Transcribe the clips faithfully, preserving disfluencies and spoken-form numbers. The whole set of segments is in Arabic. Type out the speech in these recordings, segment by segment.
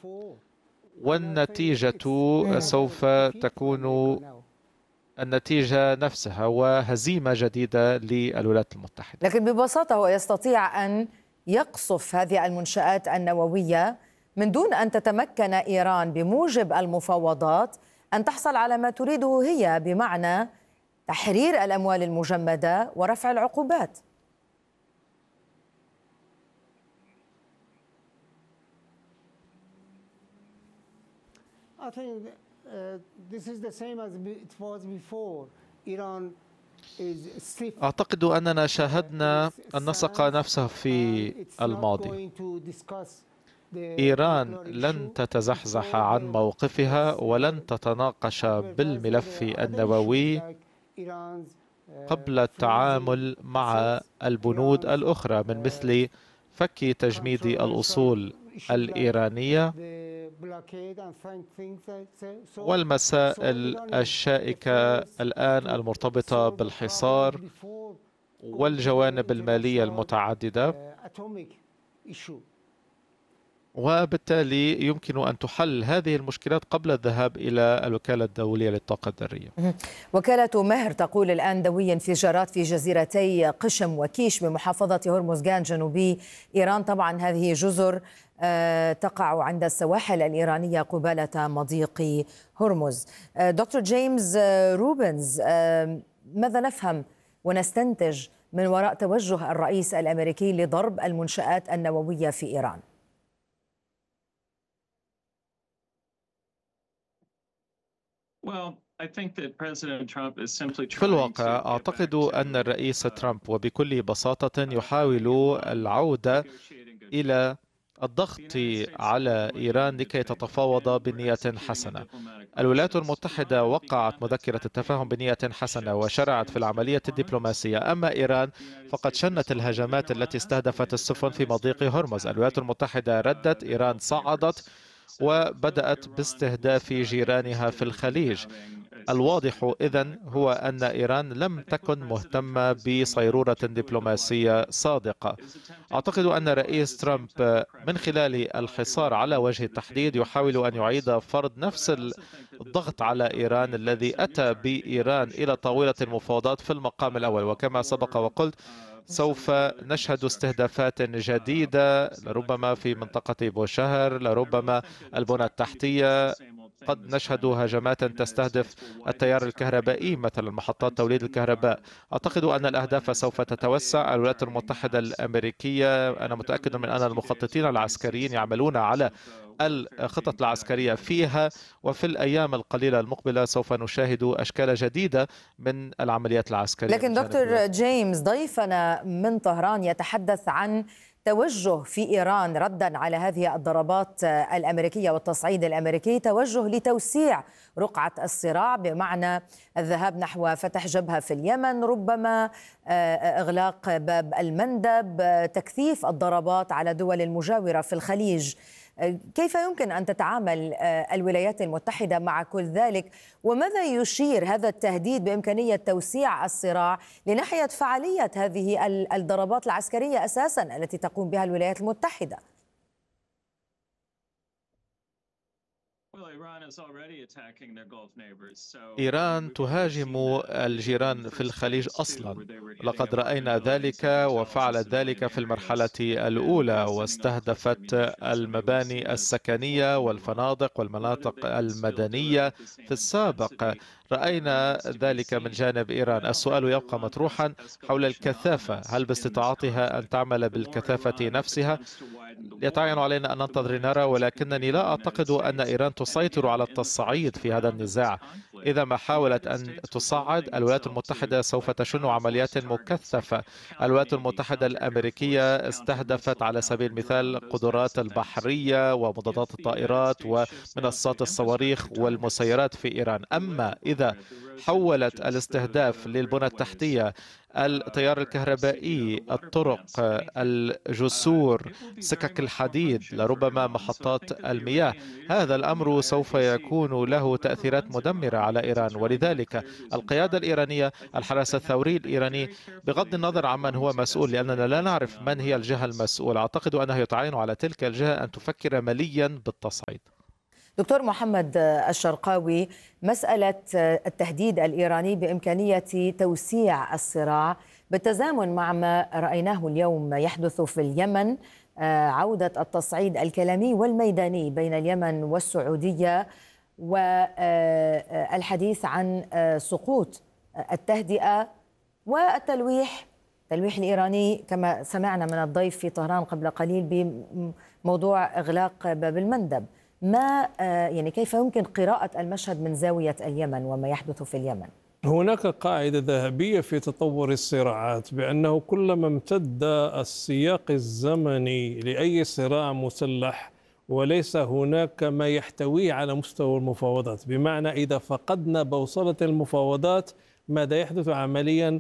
والنتيجة سوف تكون النتيجة نفسها وهزيمة جديدة للولايات المتحدة. لكن ببساطة هو يستطيع أن يقصف هذه المنشآت النووية من دون أن تتمكن إيران بموجب المفاوضات أن تحصل على ما تريده هي، بمعنى تحرير الأموال المجمدة ورفع العقوبات. أعتقد أننا شاهدنا النسق نفسه في الماضي. إيران لن تتزحزح عن موقفها ولن تتناقش بالملف النووي قبل التعامل مع البنود الأخرى من مثل فك تجميد الأصول الإيرانية والمسائل الشائكة الآن المرتبطة بالحصار والجوانب المالية المتعددة، وبالتالي يمكن أن تحل هذه المشكلات قبل الذهاب إلى الوكالة الدولية للطاقة الذرية. وكالة مهر تقول الآن دوي انفجارات في جزيرتي قشم وكيش بمحافظة هرمزغان جنوبي إيران. طبعا هذه جزر تقع عند السواحل الإيرانية قبالة مضيق هرمز. دكتور جيمس روبنز، ماذا نفهم ونستنتج من وراء توجه الرئيس الأمريكي لضرب المنشآت النووية في إيران؟ في الواقع أعتقد أن الرئيس ترامب وبكل بساطة يحاول العودة إلى الضغط على إيران لكي تتفاوض بنية حسنة. الولايات المتحدة وقعت مذكرة التفاهم بنية حسنة وشرعت في العملية الدبلوماسية، أما إيران فقد شنت الهجمات التي استهدفت السفن في مضيق هرمز. الولايات المتحدة ردت، إيران صعدت وبدأت باستهداف جيرانها في الخليج. الواضح إذن هو أن إيران لم تكن مهتمة بصيرورة دبلوماسية صادقة. أعتقد أن الرئيس ترامب من خلال الحصار على وجه التحديد يحاول أن يعيد فرض نفس الضغط على إيران الذي أتى بإيران إلى طاولة المفاوضات في المقام الأول. وكما سبق وقلت سوف نشهد استهدافات جديدة، لربما في منطقة بوشهر، لربما البنى التحتية، قد نشهد هجمات تستهدف التيار الكهربائي مثلا محطات توليد الكهرباء. أعتقد أن الأهداف سوف تتوسع. الولايات المتحدة الأمريكية أنا متأكد من أن المخططين العسكريين يعملون على الخطط العسكرية فيها، وفي الأيام القليلة المقبلة سوف نشاهد أشكال جديدة من العمليات العسكرية. لكن دكتور جيمس، ضيفنا من طهران يتحدث عن توجه في إيران ردا على هذه الضربات الأمريكية والتصعيد الأمريكي، توجه لتوسيع رقعة الصراع، بمعنى الذهاب نحو فتح جبهة في اليمن، ربما إغلاق باب المندب، تكثيف الضربات على دول المجاورة في الخليج. كيف يمكن أن تتعامل الولايات المتحدة مع كل ذلك؟ وماذا يشير هذا التهديد بإمكانية توسيع الصراع لناحية فعالية هذه الضربات العسكرية أساساً التي تقوم بها الولايات المتحدة؟ إيران تهاجم الجيران في الخليج أصلا، لقد رأينا ذلك وفعلت ذلك في المرحلة الأولى، واستهدفت المباني السكنية والفنادق والمناطق المدنية في السابق. رأينا ذلك من جانب إيران. السؤال يبقى مطروحا حول الكثافة، هل باستطاعتها أن تعمل بالكثافة نفسها؟ يتعين علينا أن ننتظر نرى، ولكنني لا أعتقد أن إيران تسيطر على التصعيد في هذا النزاع. إذا ما حاولت أن تصعد، الولايات المتحدة سوف تشن عمليات مكثفة. الولايات المتحدة الأمريكية استهدفت على سبيل المثال القدرات البحرية ومضادات الطائرات ومنصات الصواريخ والمسيرات في إيران. أما إذا حولت الاستهداف للبنى التحتية التيار الكهربائي، الطرق، الجسور، سكك الحديد، لربما محطات المياه. هذا الأمر سوف يكون له تأثيرات مدمرة على إيران، ولذلك القيادة الإيرانية، الحرس الثوري الإيراني، بغض النظر عن من هو مسؤول، لأننا لا نعرف من هي الجهة المسؤولة، أعتقد أنه يتعين على تلك الجهة أن تفكر مليا بالتصعيد. دكتور محمد الشرقاوي، مسألة التهديد الإيراني بإمكانية توسيع الصراع بالتزامن مع ما رأيناه اليوم يحدث في اليمن، عودة التصعيد الكلامي والميداني بين اليمن والسعودية، والحديث عن سقوط التهدئة والتلويح التلويح الإيراني كما سمعنا من الضيف في طهران قبل قليل بموضوع إغلاق باب المندب. ما يعني كيف يمكن قراءة المشهد من زاوية اليمن وما يحدث في اليمن؟ هناك قاعدة ذهبية في تطور الصراعات بأنه كلما امتد السياق الزمني لأي صراع مسلح وليس هناك ما يحتويه على مستوى المفاوضات، بمعنى إذا فقدنا بوصلة المفاوضات ماذا يحدث عمليا؟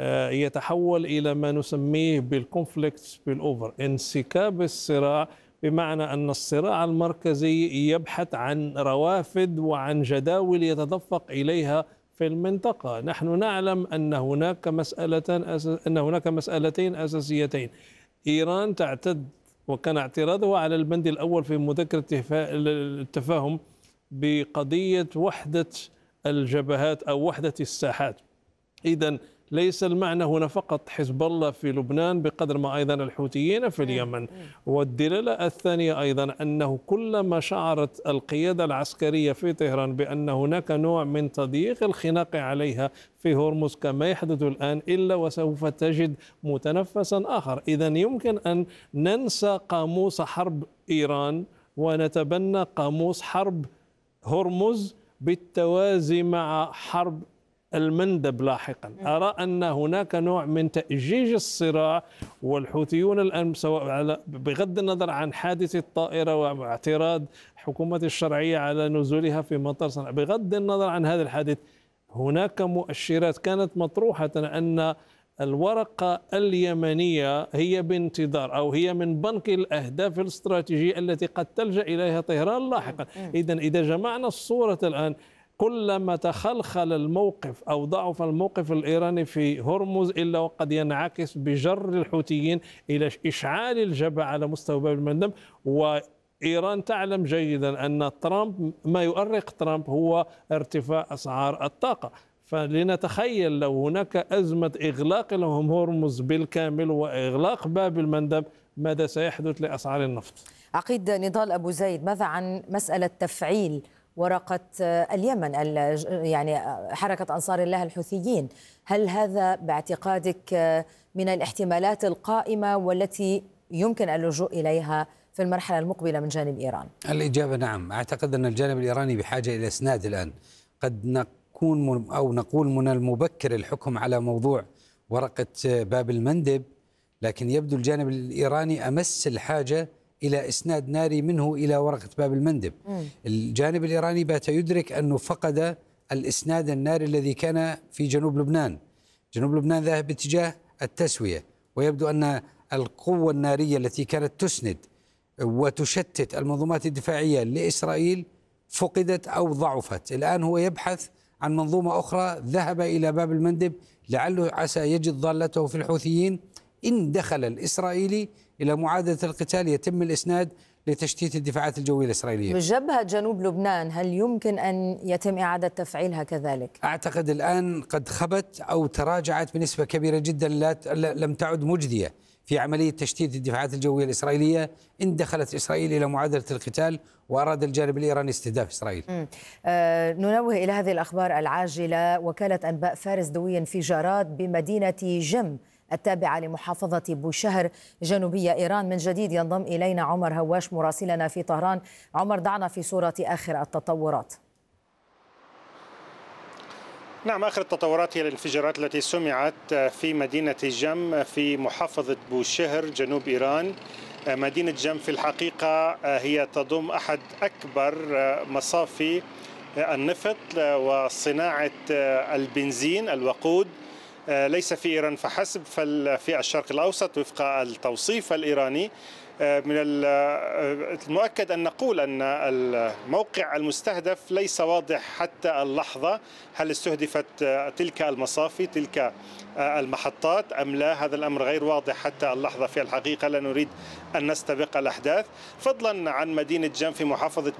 يتحول إلى ما نسميه بالكونفليكت بالأوفر، انسكاب الصراع، بمعنى أن الصراع المركزي يبحث عن روافد وعن جداول يتدفق إليها في المنطقة. نحن نعلم أن هناك مسألة أن هناك مسألتين أساسيتين. إيران تعتد، وكان اعتراضها على البند الأول في مذكرة التفاهم بقضية وحدة الجبهات أو وحدة الساحات. إذن ليس المعنى هنا فقط حزب الله في لبنان بقدر ما أيضا الحوثيين في اليمن. والدلالة الثانية أيضا أنه كلما شعرت القيادة العسكرية في طهران بأن هناك نوع من تضييق الخناق عليها في هرمز كما يحدث الآن، إلا وسوف تجد متنفسا آخر. إذن يمكن أن ننسى قاموس حرب إيران ونتبنى قاموس حرب هرمز بالتوازي مع حرب المندب لاحقا. أرى أن هناك نوع من تأجيج الصراع، والحوثيون الآن سواء بغض النظر عن حادث الطائرة واعتراض حكومة الشرعية على نزولها في مطار صنعاء، بغض النظر عن هذا الحادث هناك مؤشرات كانت مطروحة أن الورقة اليمنية هي بانتظار أو هي من بنك الأهداف الاستراتيجية التي قد تلجأ إليها طهران لاحقا. إذن إذا جمعنا الصورة الآن، كلما تخلخل الموقف أو ضعف الموقف الإيراني في هرمز إلا وقد ينعكس بجر الحوثيين إلى إشعال الجبهة على مستوى باب المندب. وإيران تعلم جيدا أن ترامب، ما يؤرق ترامب هو ارتفاع أسعار الطاقة. فلنتخيل لو هناك أزمة إغلاق لهم هرمز بالكامل وإغلاق باب المندب ماذا سيحدث لأسعار النفط. عقيد نضال أبو زيد، ماذا عن مسألة تفعيل ورقة اليمن، يعني حركة أنصار الله الحوثيين؟ هل هذا باعتقادك من الاحتمالات القائمة والتي يمكن اللجوء إليها في المرحلة المقبلة من جانب إيران؟ الإجابة نعم. أعتقد أن الجانب الإيراني بحاجة إلى إسناد الآن. قد نكون أو نقول من المبكر الحكم على موضوع ورقة باب المندب، لكن يبدو الجانب الإيراني أمس الحاجة إلى إسناد ناري منه إلى ورقة باب المندب. م. الجانب الإيراني بات يدرك أنه فقد الإسناد الناري الذي كان في جنوب لبنان. جنوب لبنان ذاهب باتجاه التسوية، ويبدو أن القوة النارية التي كانت تسند وتشتت المنظومات الدفاعية لإسرائيل فقدت أو ضعفت. الآن هو يبحث عن منظومة أخرى، ذهب إلى باب المندب لعله عسى يجد ضالته في الحوثيين. إن دخل الإسرائيلي إلى معادلة القتال يتم الإسناد لتشتيت الدفاعات الجوية الإسرائيلية. بجبهة جنوب لبنان هل يمكن أن يتم إعادة تفعيلها كذلك؟ أعتقد الآن قد خبت أو تراجعت بنسبة كبيرة جدا، لا لم تعد مجدية في عملية تشتيت الدفاعات الجوية الإسرائيلية إن دخلت إسرائيل إلى معادلة القتال وأراد الجانب الإيراني استهداف إسرائيل. آه ننوه إلى هذه الأخبار العاجلة. وكالة أنباء فارس دوي انفجارات بمدينة جم التابعة لمحافظة بوشهر جنوبية إيران. من جديد ينضم إلينا عمر هواش مراسلنا في طهران. عمر، ضعنا في صورة آخر التطورات. نعم، آخر التطورات هي الانفجارات التي سمعت في مدينة جم في محافظة بوشهر جنوب إيران. مدينة جم في الحقيقة هي تضم أحد أكبر مصافي النفط وصناعة البنزين الوقود ليس في إيران فحسب، في الشرق الأوسط وفق التوصيف الإيراني. من المؤكد أن نقول أن الموقع المستهدف ليس واضح حتى اللحظة، هل استهدفت تلك المصافي تلك المحطات أم لا؟ هذا الأمر غير واضح حتى اللحظة في الحقيقة. لا نريد أن نستبق الأحداث. فضلا عن مدينة جم في محافظة